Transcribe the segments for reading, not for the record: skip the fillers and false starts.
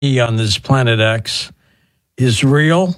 on this planet X is real?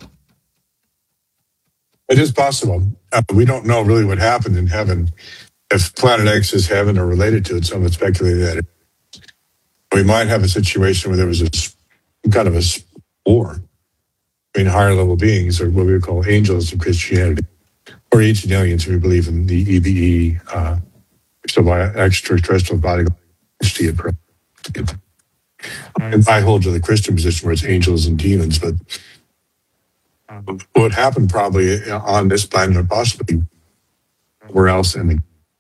It is possible. We don't know really what happened in heaven. If Planet X is heaven or related to it, some would speculate that we might have a situation where there was kind of a war between higher level beings, or what we would call angels in Christianity, or ancient aliens who believe in the EBE, extraterrestrial body entity approach. And I hold to the Christian position where it's angels and demons, but what happened probably on this planet, or possibly where else, and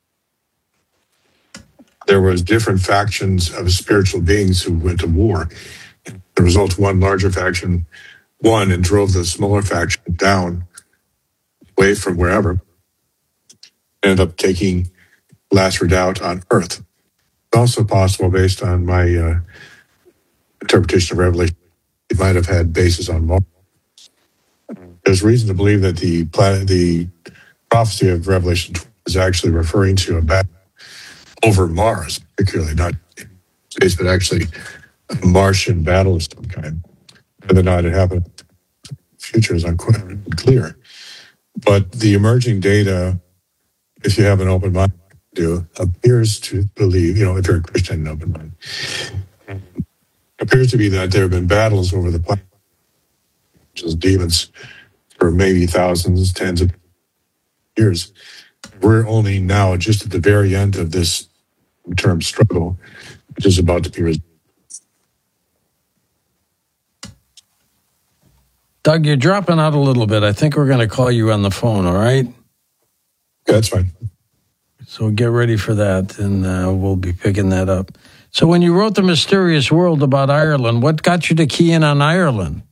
there was different factions of spiritual beings who went to war. The result, one larger faction won and drove the smaller faction down, away from wherever, ended up taking last redoubt on Earth. It's also possible, based on my interpretation of Revelation, it might have had bases on Mars. There's reason to believe that the prophecy of Revelation 12 is actually referring to a battle over Mars, particularly not space, but actually a Martian battle of some kind. Whether or not it happened in the future is unclear. But the emerging data, if you have an open mind, appears to believe, if you're a Christian, an open mind, appears to be that there have been battles over the planet, just demons, for maybe thousands, tens of years. We're only now just at the very end of this term struggle, which is about to be resolved. Doug, you're dropping out a little bit. I think we're going to call you on the phone, all right? Yeah, that's fine. So get ready for that, and we'll be picking that up. So when you wrote The Mysterious World about Ireland, what got you to key in on Ireland?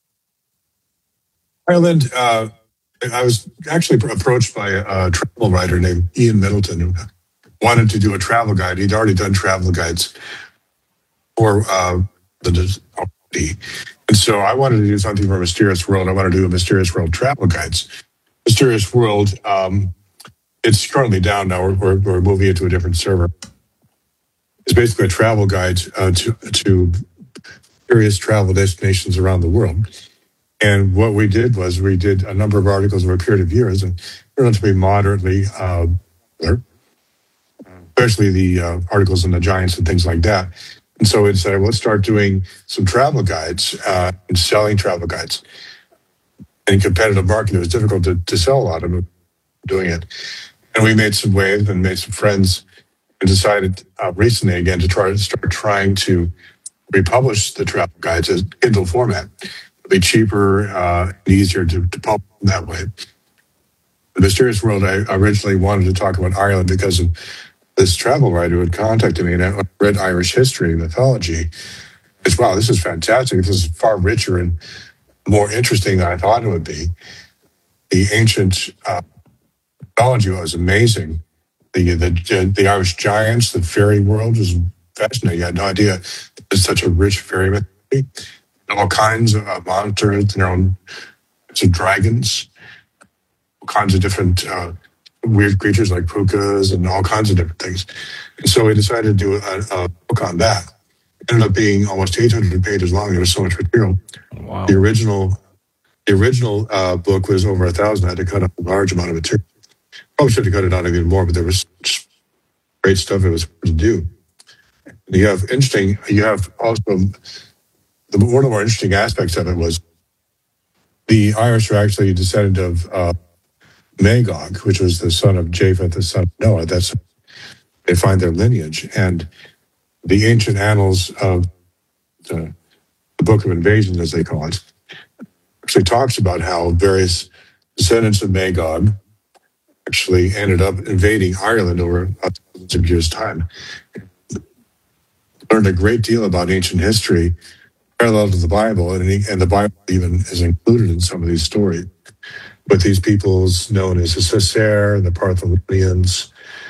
Ireland, I was actually approached by a travel writer named Ian Middleton, who wanted to do a travel guide. He'd already done travel guides for the and so I wanted to do something for Mysterious World. I wanted to do a Mysterious World travel guides. Mysterious World, it's currently down now. We're moving it to a different server. It's basically a travel guide to various travel destinations around the world. And what we did was we did a number of articles over a period of years, and turned out to be moderately popular, especially the articles on the giants and things like that. And so we decided, let's start doing some travel guides and selling travel guides. In competitive market, it was difficult to sell a lot of them doing it. And we made some waves and made some friends, and decided recently again to start trying to republish the travel guides as Kindle format. It'll be cheaper and easier to publish that way. The Mysterious World, I originally wanted to talk about Ireland because of this travel writer who had contacted me, and I read Irish history and mythology. It's, wow, this is fantastic. This is far richer and more interesting than I thought it would be. The ancient mythology was amazing. The Irish giants, the fairy world was fascinating. I had no idea there's such a rich fairy mythology. All kinds of monsters, their own types of dragons, all kinds of different weird creatures like pukas and all kinds of different things. And so we decided to do a book on that. It ended up being almost 800 pages long. There was so much material. Wow. The original book was over 1,000. I had to cut out a large amount of material. Probably should have cut it out even more, but there was great stuff it was hard to do. And you have also, one of the more interesting aspects of it was the Irish are actually a descendant of Magog, which was the son of Japheth, the son of Noah. They find their lineage. And the ancient annals of the Book of Invasion, as they call it, actually talks about how various descendants of Magog actually ended up invading Ireland over thousands of years' time. Learned a great deal about ancient history parallel to the Bible, and the Bible even is included in some of these stories. With these peoples known as the Cessair, the Partholonians.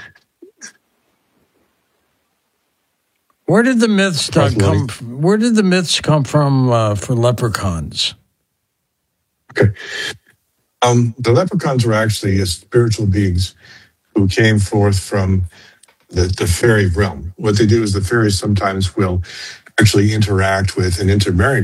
Where did the myths come? Where did the myths come from for leprechauns? Okay, the leprechauns were actually spiritual beings who came forth from the fairy realm. What they do is the fairies sometimes will actually interact with and intermarry